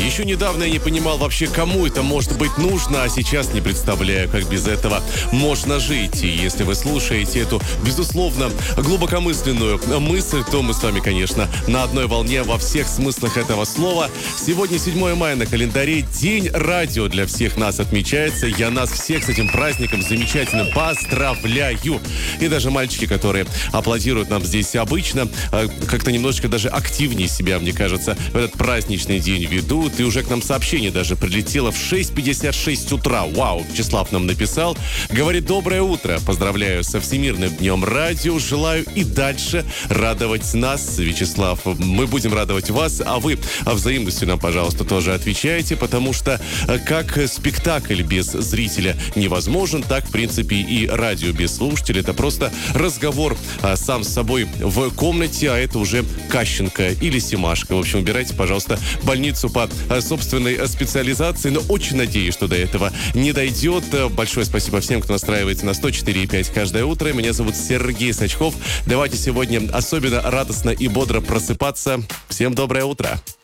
Еще недавно я не понимал вообще, кому это может быть нужно, а сейчас не представляю, как без этого можно жить. И если вы слушаете эту, безусловно, глубокомысленную мысль, то мы с вами, конечно, на одной волне во всех смыслах этого слова. Сегодня 7 мая на календаре, День радио для всех нас отмечается. Я нас всех с этим праздником замечательным поздравляю. И даже мальчики, которые аплодируют нам здесь обычно, как-то немножечко даже активнее себя, мне кажется, в этот праздничный день ведут. И уже к нам сообщение даже прилетело в 6:56 утра. Вау, Вячеслав нам написал. Говорит: доброе утро. Поздравляю со Всемирным днем радио. Желаю и дальше радовать нас. Вячеслав, мы будем радовать вас, а вы взаимностью нам, пожалуйста, тоже отвечаете, потому что как спектакль без зрителя невозможен, так, в принципе, и радио без слушателя. Это просто разговор сам с собой в комнате, а это уже Кащенко или Семашко. В общем, выбирайте, пожалуйста, больницу по собственной специализации, но очень надеюсь, что до этого не дойдет. Большое спасибо всем, кто настраивается на 104,5 каждое утро. Меня зовут Сергей Сачков. Давайте сегодня особенно радостно и бодро просыпаться. Всем доброе утро.